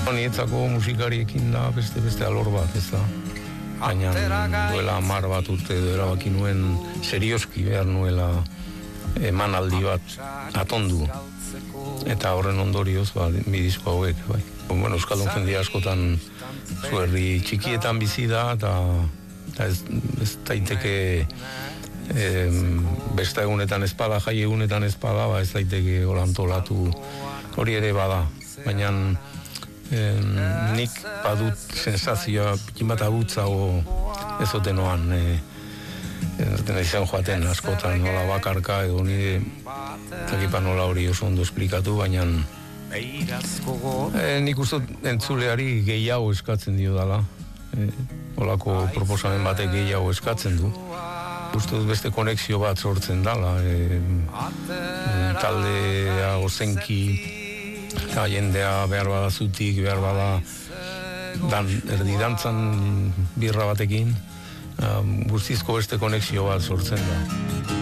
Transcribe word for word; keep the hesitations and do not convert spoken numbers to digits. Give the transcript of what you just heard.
Nietzako musikariekin da beste beste alor bat, ez da. Baina duela hamar bat urte edo erabaki nuen serioski behar nuela emanaldi bat atondu. Eta horren ondorioz, ba, bi disko hauek, bai. Bueno, Euskaldun jende askotan zu herri txikietan bizi da, eta, eta ez, ez daiteke eh, besta egunetan ezpada, jai egunetan ezpada, ba, ez daiteke holantolatu hori ere bada. Baina eh, nik badut sensazioa pikin bat agutzago ez otenoan eh, ez izan joaten askotan nola bakarka edo nire zakipa nola hori oso ondo esplikatu, baina eh, nik uste entzuleari gehiago eskatzen dio dala. Eh, olako proposamen batek gehiago eskatzen du. Uste dut beste konexio bat sortzen dala. Eh, taldea ozenki eta jendea behar bada zutik, behar bada dan, erdi dantzan birra batekin, uh, guztizko beste konexio bat sortzen da.